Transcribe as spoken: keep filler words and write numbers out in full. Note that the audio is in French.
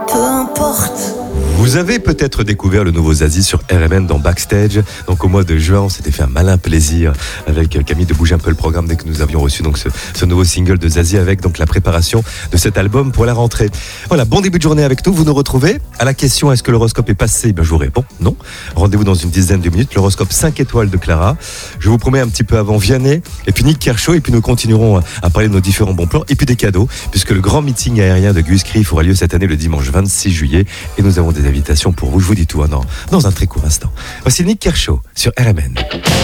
peu importe. Vous avez peut-être découvert le nouveau Zazie sur R M N dans Backstage. Donc au mois de juin, on s'était fait un malin plaisir avec Camille de bouger un peu le programme dès que nous avions reçu donc ce, ce nouveau single de Zazie avec donc la préparation de cet album pour la rentrée. Voilà, bon début de journée avec nous. Vous nous retrouvez à la question est-ce que l'horoscope est passé? Ben, je vous réponds non. Rendez-vous dans une dizaine de minutes. L'horoscope cinq étoiles de Clara. Je vous promets un petit peu avant Vianney et puis Nick Kershaw et puis nous continuerons à parler de nos différents bons plans et puis des cadeaux puisque le grand meeting aérien de Gus Crif aura lieu cette année le dimanche vingt-six juillet et nous avons des invitations pour vous. Je vous dis tout hein, dans, dans un très court instant. Voici Nick Kershaw sur R M N.